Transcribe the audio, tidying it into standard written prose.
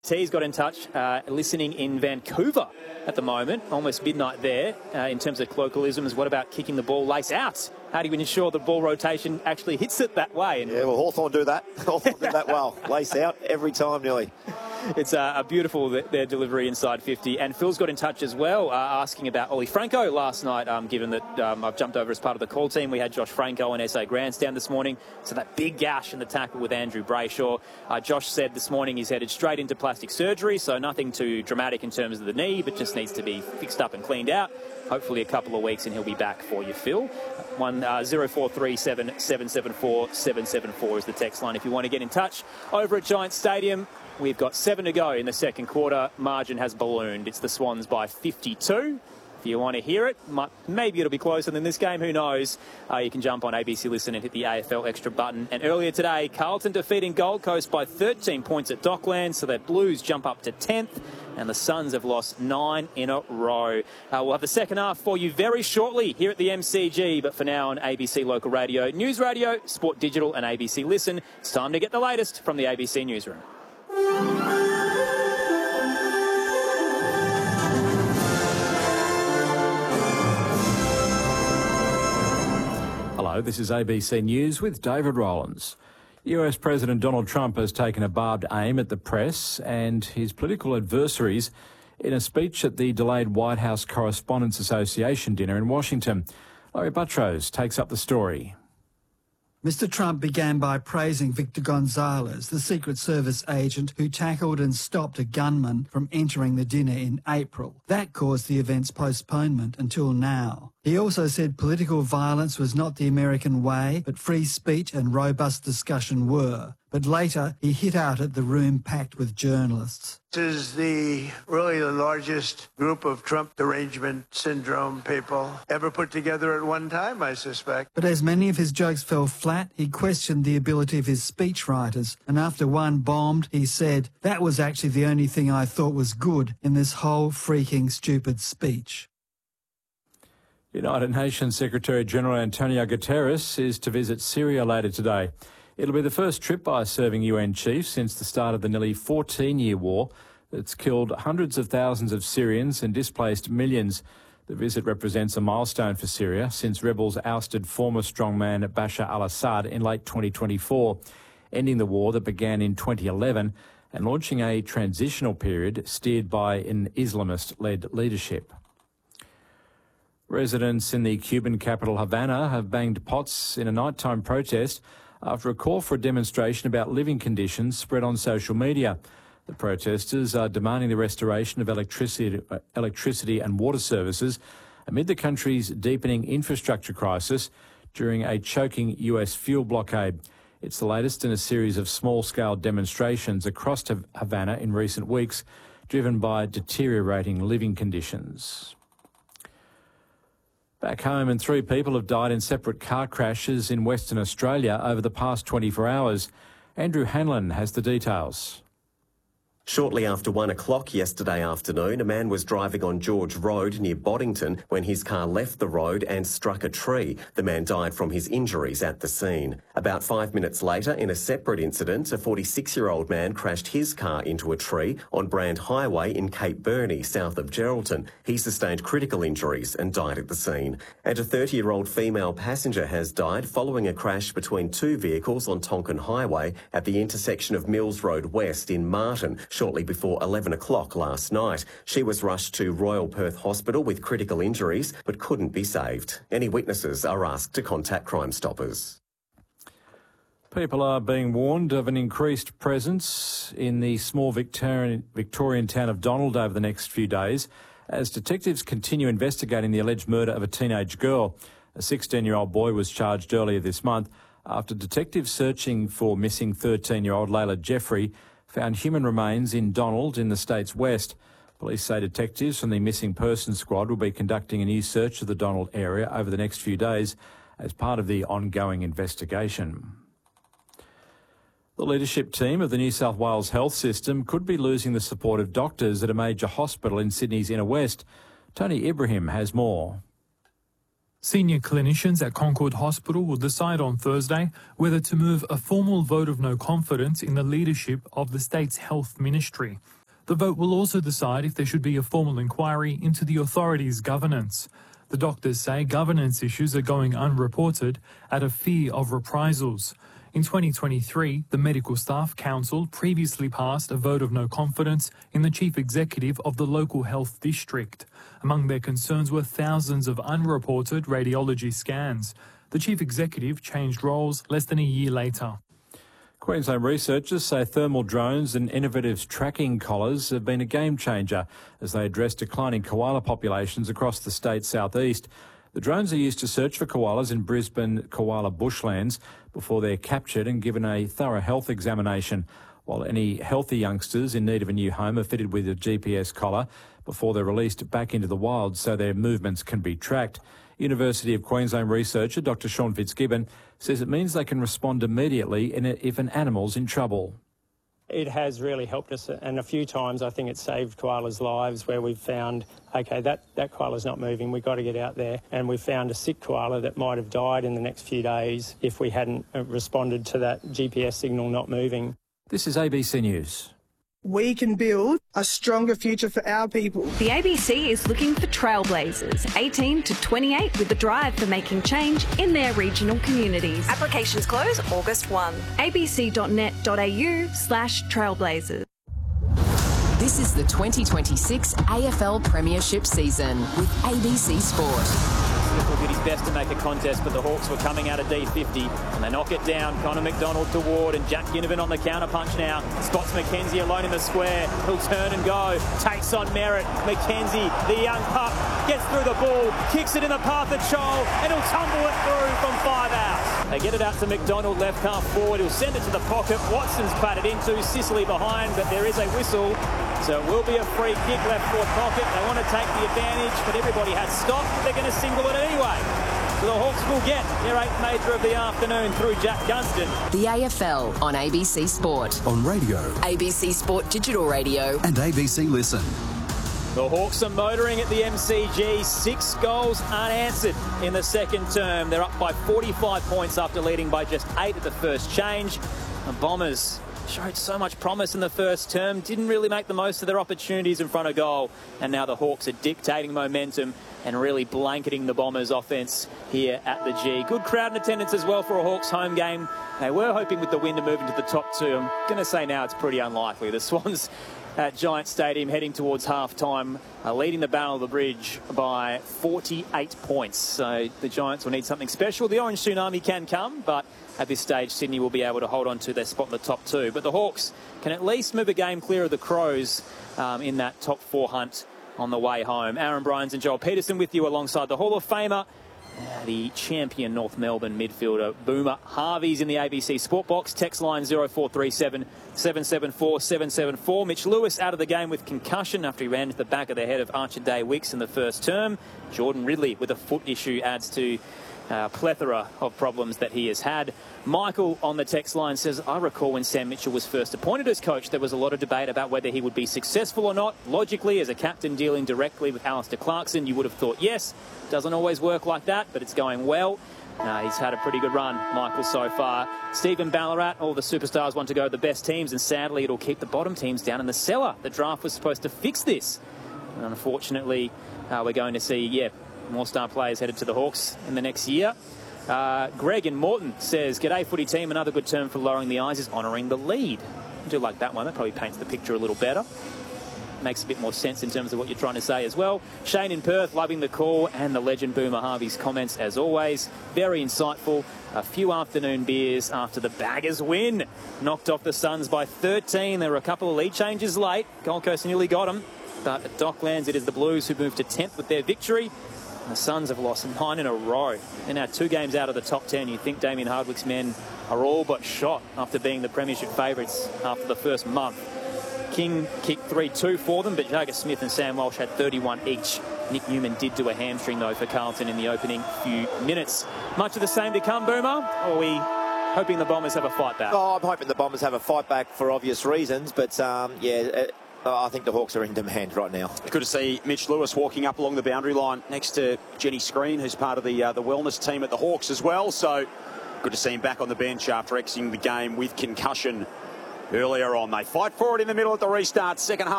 T's got in touch, listening in Vancouver at the moment, almost midnight there. In terms of colloquialisms, what about kicking the ball lace out? How do you ensure the ball rotation actually hits it that way? Yeah, well, Hawthorn do that. Hawthorn do that well. Lace out every time nearly. It's a beautiful, their delivery inside 50. And Phil's got in touch as well, asking about Ollie Franco last night, given that I've jumped over as part of the call team. We had Josh Franco and SA Grandstand this morning. So that big gash in the tackle with Andrew Brayshaw. Josh said this morning he's headed straight into plastic surgery, so nothing too dramatic in terms of the knee, but just needs to be fixed up and cleaned out. Hopefully a couple of weeks and he'll be back for you, Phil. 0437 774 774 is the text line if you want to get in touch. Over at Giants Stadium, we've got 7 to go in the second quarter. Margin has ballooned. It's the Swans by 52. If you want to hear it, maybe it'll be closer than this game. Who knows? You can jump on ABC Listen and hit the AFL Extra button. And earlier today, Carlton defeating Gold Coast by 13 points at Docklands, so their Blues jump up to 10th. And the Suns have lost 9 in a row. We'll have the second half for you very shortly here at the MCG. But for now on ABC Local Radio, News Radio, Sport Digital and ABC Listen, it's time to get the latest from the ABC Newsroom. Hello, this is ABC News with David Rowlands. US President Donald Trump has taken a barbed aim at the press and his political adversaries in a speech at the delayed White House Correspondents Association dinner in Washington. Larry Buttrose takes up the story. Mr. Trump began by praising Victor Gonzalez, the Secret Service agent who tackled and stopped a gunman from entering the dinner in April. That caused the event's postponement until now. He also said political violence was not the American way, but free speech and robust discussion were. But later, he hit out at the room packed with journalists. This is really the largest group of Trump derangement syndrome people ever put together at one time, I suspect. But as many of his jokes fell flat, he questioned the ability of his speechwriters. And after one bombed, he said, "That was actually the only thing I thought was good in this whole freaking stupid speech." United Nations Secretary-General Antonio Guterres is to visit Syria later today. It'll be the first trip by a serving UN chief since the start of the nearly 14-year war that's killed hundreds of thousands of Syrians and displaced millions. The visit represents a milestone for Syria since rebels ousted former strongman Bashar al-Assad in late 2024, ending the war that began in 2011 and launching a transitional period steered by an Islamist-led leadership. Residents in the Cuban capital Havana have banged pots in a nighttime protest after a call for a demonstration about living conditions spread on social media. The protesters are demanding the restoration of electricity and water services amid the country's deepening infrastructure crisis during a choking US fuel blockade. It's the latest in a series of small-scale demonstrations across Havana in recent weeks, driven by deteriorating living conditions. Back home, and 3 people have died in separate car crashes in Western Australia over the past 24 hours. Andrew Hanlon has the details. Shortly after 1 o'clock yesterday afternoon, a man was driving on George Road near Boddington when his car left the road and struck a tree. The man died from his injuries at the scene. About 5 minutes later, in a separate incident, a 46-year-old man crashed his car into a tree on Brand Highway in Cape Burney, south of Geraldton. He sustained critical injuries and died at the scene. And a 30-year-old female passenger has died following a crash between 2 vehicles on Tonkin Highway at the intersection of Mills Road West in Martin, shortly before 11 o'clock last night. She was rushed to Royal Perth Hospital with critical injuries but couldn't be saved. Any witnesses are asked to contact Crime Stoppers. People are being warned of an increased presence in the small Victorian town of Donald over the next few days as detectives continue investigating the alleged murder of a teenage girl. A 16-year-old boy was charged earlier this month after detectives searching for missing 13-year-old Layla Jeffrey found human remains in Donald in the state's west. Police say detectives from the Missing Persons Squad will be conducting a new search of the Donald area over the next few days as part of the ongoing investigation. The leadership team of the New South Wales health system could be losing the support of doctors at a major hospital in Sydney's inner west. Tony Ibrahim has more. Senior clinicians at Concord Hospital will decide on Thursday whether to move a formal vote of no confidence in the leadership of the state's health ministry. The vote will also decide if there should be a formal inquiry into the authority's governance. The doctors say governance issues are going unreported out of fear of reprisals. In 2023, the Medical Staff Council previously passed a vote of no confidence in the chief executive of the local health district. Among their concerns were thousands of unreported radiology scans. The chief executive changed roles less than a year later. Queensland researchers say thermal drones and innovative tracking collars have been a game changer as they address declining koala populations across the state's southeast. The drones are used to search for koalas in Brisbane koala bushlands before they're captured and given a thorough health examination, while any healthy youngsters in need of a new home are fitted with a GPS collar before they're released back into the wild so their movements can be tracked. University of Queensland researcher Dr Sean Fitzgibbon says it means they can respond immediately if an animal's in trouble. It has really helped us, and a few times I think it's saved koalas' lives where we've found, OK, that koala's not moving, we've got to get out there. And we've found a sick koala that might have died in the next few days if we hadn't responded to that GPS signal not moving. This is ABC News. We can build a stronger future for our people. The ABC is looking for trailblazers, 18 to 28, with the drive for making change in their regional communities. Applications close August 1. abc.net.au/trailblazers. This is the 2026 AFL Premiership season with ABC Sport. Nickel did his best to make a contest, but the Hawks were coming out of D50 and they knock it down. Connor McDonald to Ward and Jack Ginnivan on the counter punch now. Spots McKenzie alone in the square. He'll turn and go. Takes on Merritt. McKenzie, the young pup, gets through the ball, kicks it in the path of Chol, and he'll tumble it through from 5 out. They get it out to McDonald, left half forward. He'll send it to the pocket. Watson's patted into, Sicily behind, but there is a whistle. So it will be a free kick, left forward pocket. They want to take the advantage, but everybody has stopped. They're going to single it anyway. So the Hawks will get their 8th major of the afternoon through Jack Gunston. The AFL on ABC Sport. On radio. ABC Sport Digital Radio. And ABC Listen. The Hawks are motoring at the MCG. 6 goals unanswered in the second term. They're up by 45 points after leading by just 8 at the first change. The Bombers showed so much promise in the first term, didn't really make the most of their opportunities in front of goal, and now the Hawks are dictating momentum and really blanketing the Bombers' offence here at the G. Good crowd in attendance as well for a Hawks home game. They were hoping with the win to move into the top 2. I'm going to say now it's pretty unlikely. The Swans at Giant Stadium heading towards half-time, leading the Battle of the Bridge by 48 points. So the Giants will need something special. The Orange Tsunami can come, but at this stage, Sydney will be able to hold on to their spot in the top 2. But the Hawks can at least move a game clear of the Crows in that top 4 hunt on the way home. Aaron Bryans and Joel Peterson with you alongside the Hall of Famer, the champion North Melbourne midfielder Boomer Harvey's in the ABC Sport Box. Text line 0437 774 774. Mitch Lewis out of the game with concussion after he ran into the back of the head of Archer Day Wicks in the first term. Jordan Ridley with a foot issue adds to plethora of problems that he has had. Michael on the text line says, I recall when Sam Mitchell was first appointed as coach, there was a lot of debate about whether he would be successful or not. Logically, as a captain dealing directly with Alistair Clarkson, you would have thought yes. Doesn't always work like that, but it's going well. He's had a pretty good run, Michael, so far. Stephen Ballarat, all the superstars want to go to the best teams, and sadly it'll keep the bottom teams down in the cellar. The draft was supposed to fix this. And unfortunately, we're going to see, more star players headed to the Hawks in the next year. Greg in Morton says, G'day footy team, another good term for lowering the eyes is honouring the lead. I do like that one. That probably paints the picture a little better. Makes a bit more sense in terms of what you're trying to say as well. Shane in Perth, loving the call, and the legend Boomer Harvey's comments as always. Very insightful. A few afternoon beers after the Baggers win. Knocked off the Suns by 13. There were a couple of lead changes late. Gold Coast nearly got them. But at Docklands, it is the Blues who moved to 10th with their victory. The Suns have lost 9 in a row. They're now 2 games out of the top 10. You think Damien Hardwick's men are all but shot after being the premiership favourites after the first month. King kicked 3-2 for them, but Jagger Smith and Sam Walsh had 31 each. Nick Newman did do a hamstring, though, for Carlton in the opening few minutes. Much of the same to come, Boomer? Or are we hoping the Bombers have a fight back? Oh, I'm hoping the Bombers have a fight back for obvious reasons, but, I think the Hawks are in demand right now. Good to see Mitch Lewis walking up along the boundary line next to Jenny Screen, who's part of the wellness team at the Hawks as well. So good to see him back on the bench after exiting the game with concussion earlier on. They fight for it in the middle at the restart, second half.